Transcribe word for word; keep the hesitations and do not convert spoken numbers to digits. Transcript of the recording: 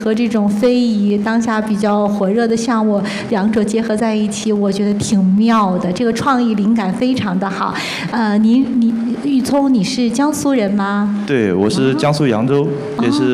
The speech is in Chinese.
和这种非遗当下比较火热的项目，两者结合在一起，我觉得挺妙的。这个创意灵感非常的好。呃，您你玉聪，你是江苏人吗？ 对，我是江苏扬州，也是